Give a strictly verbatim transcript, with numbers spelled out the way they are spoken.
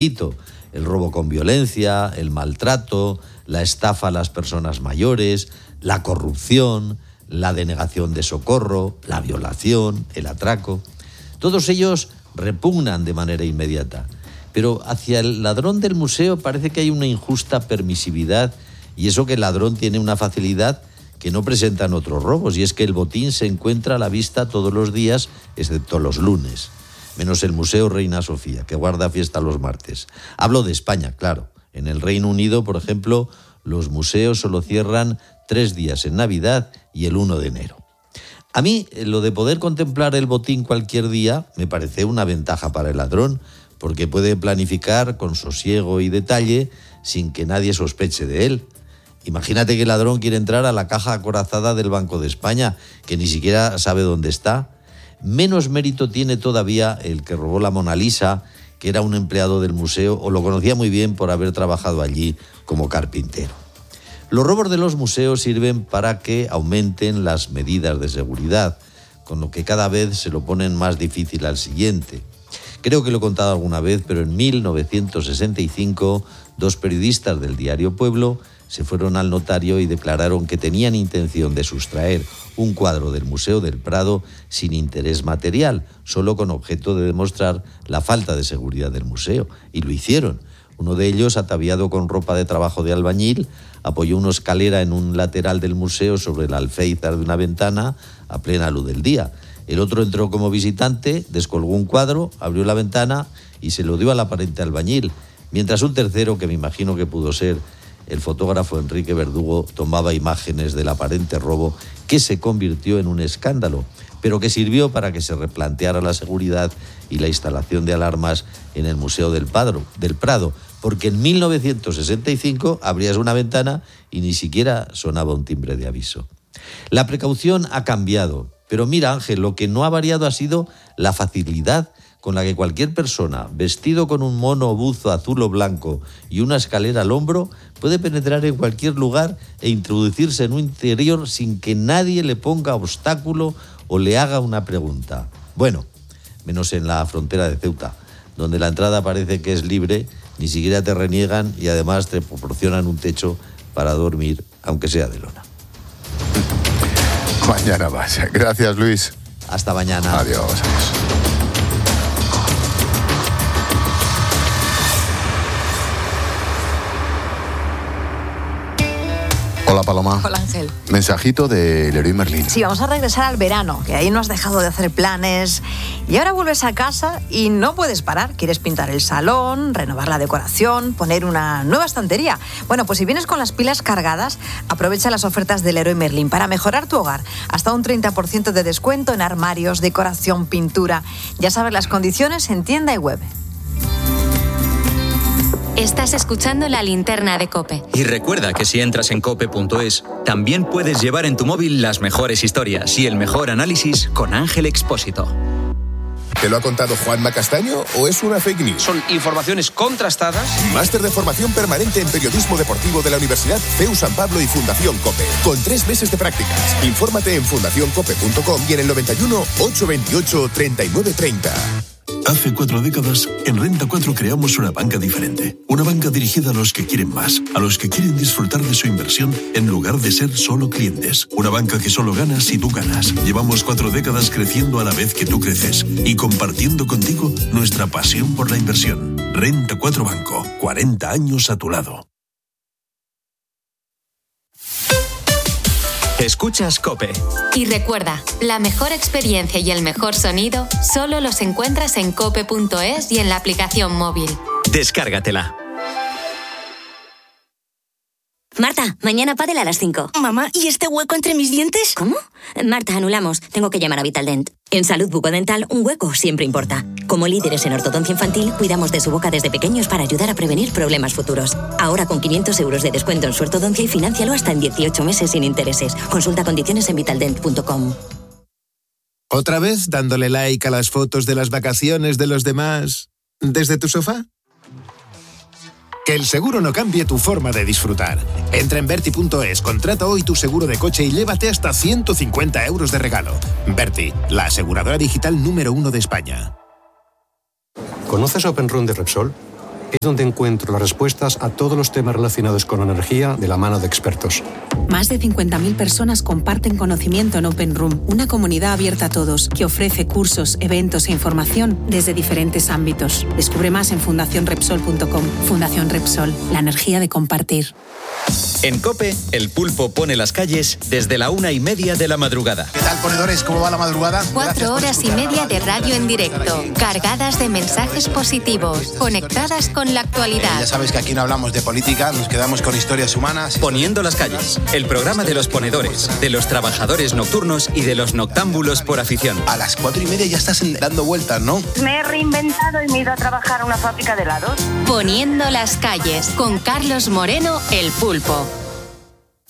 el robo con violencia, el maltrato, la estafa a las personas mayores, la corrupción, la denegación de socorro, la violación, el atraco. Todos ellos repugnan de manera inmediata. Pero hacia el ladrón del museo parece que hay una injusta permisividad, y eso que el ladrón tiene una facilidad que no presentan otros robos, y es que el botín se encuentra a la vista todos los días, excepto los lunes, menos el Museo Reina Sofía, que guarda fiesta los martes. Hablo de España, claro. En el Reino Unido, por ejemplo, los museos solo cierran tres días en Navidad y el uno de enero. A mí, lo de poder contemplar el botín cualquier día me parece una ventaja para el ladrón, porque puede planificar con sosiego y detalle sin que nadie sospeche de él. Imagínate que el ladrón quiere entrar a la caja acorazada del Banco de España, que ni siquiera sabe dónde está. Menos mérito tiene todavía el que robó la Mona Lisa, que era un empleado del museo o lo conocía muy bien por haber trabajado allí como carpintero. Los robos de los museos sirven para que aumenten las medidas de seguridad, con lo que cada vez se lo ponen más difícil al siguiente. Creo que lo he contado alguna vez, pero en mil novecientos sesenta y cinco, dos periodistas del diario Pueblo se fueron al notario y declararon que tenían intención de sustraer un cuadro del Museo del Prado sin interés material, solo con objeto de demostrar la falta de seguridad del museo. Y lo hicieron. Uno de ellos, ataviado con ropa de trabajo de albañil, apoyó una escalera en un lateral del museo sobre el alféizar de una ventana a plena luz del día. El otro entró como visitante, descolgó un cuadro, abrió la ventana y se lo dio al aparente albañil, mientras un tercero, que me imagino que pudo ser el fotógrafo Enrique Verdugo, tomaba imágenes del aparente robo, que se convirtió en un escándalo, pero que sirvió para que se replanteara la seguridad y la instalación de alarmas en el Museo del Prado, del Prado, porque en mil novecientos sesenta y cinco abrías una ventana y ni siquiera sonaba un timbre de aviso. La precaución ha cambiado, pero mira, Ángel, lo que no ha variado ha sido la facilidad con la que cualquier persona, vestido con un mono o buzo azul o blanco y una escalera al hombro, puede penetrar en cualquier lugar e introducirse en un interior sin que nadie le ponga obstáculo o le haga una pregunta. Bueno, menos en la frontera de Ceuta, donde la entrada parece que es libre, ni siquiera te reniegan y además te proporcionan un techo para dormir, aunque sea de lona. Mañana más. Gracias, Luis. Hasta mañana. Adiós. Adiós. Hola, Paloma. Hola, Ángel. Mensajito de Leroy Merlin. Sí, vamos a regresar al verano, que ahí no has dejado de hacer planes y ahora vuelves a casa y no puedes parar. Quieres pintar el salón, renovar la decoración, poner una nueva estantería. Bueno, pues si vienes con las pilas cargadas, aprovecha las ofertas de Leroy Merlin para mejorar tu hogar. Hasta un treinta por ciento de descuento en armarios, decoración, pintura. Ya sabes las condiciones en tienda y web. Estás escuchando La Linterna de COPE. Y recuerda que si entras en cope punto es, también puedes llevar en tu móvil las mejores historias y el mejor análisis con Ángel Expósito. ¿Te lo ha contado Juanma Castaño o es una fake news? Son informaciones contrastadas. Máster de formación permanente en periodismo deportivo de la Universidad C E U San Pablo y Fundación COPE. Con tres meses de prácticas. Infórmate en fundación cope punto com y en el noventa y uno, ochocientos veintiocho, treinta y nueve treinta. Hace cuatro décadas, en Renta cuatro creamos una banca diferente. Una banca dirigida a los que quieren más, a los que quieren disfrutar de su inversión en lugar de ser solo clientes. Una banca que solo gana si tú ganas. Llevamos cuatro décadas creciendo a la vez que tú creces y compartiendo contigo nuestra pasión por la inversión. Renta cuatro Banco, cuarenta años a tu lado. Escuchas COPE. Y recuerda, la mejor experiencia y el mejor sonido solo los encuentras en cope punto es y en la aplicación móvil. Descárgatela. Marta, mañana pádel a las cinco. Mamá, ¿y este hueco entre mis dientes? ¿Cómo? Marta, anulamos. Tengo que llamar a Vitaldent. En salud bucodental, un hueco siempre importa. Como líderes en ortodoncia infantil, cuidamos de su boca desde pequeños para ayudar a prevenir problemas futuros. Ahora con quinientos euros de descuento en su ortodoncia y financialo hasta en dieciocho meses sin intereses. Consulta condiciones en vitaldent punto com. ¿Otra vez dándole like a las fotos de las vacaciones de los demás desde tu sofá? Que el seguro no cambie tu forma de disfrutar. Entra en Berti punto es, contrata hoy tu seguro de coche y llévate hasta ciento cincuenta euros de regalo. Berti, la aseguradora digital número uno de España. ¿Conoces Open Run de Repsol? es donde encuentro las respuestas a todos los temas relacionados con la energía de la mano de expertos. Más de cincuenta mil personas comparten conocimiento en Open Room, una comunidad abierta a todos que ofrece cursos, eventos e información desde diferentes ámbitos. Descubre más en fundación repsol punto com. Fundación Repsol, la energía de compartir. En COPE, el pulpo pone las calles desde la una y media de la madrugada. ¿Qué tal, ponedores? ¿Cómo va la madrugada? Cuatro horas y media de radio en directo, cargadas de mensajes positivos, conectadas con la actualidad. Eh, ya sabes que aquí no hablamos de política, nos quedamos con historias humanas. Poniendo las calles, el programa de los ponedores, de los trabajadores nocturnos y de los noctámbulos por afición. A las cuatro y media ya estás dando vueltas, ¿no? Me he reinventado y me he ido a trabajar a una fábrica de helados. Poniendo las calles, con Carlos Moreno, el pulpo.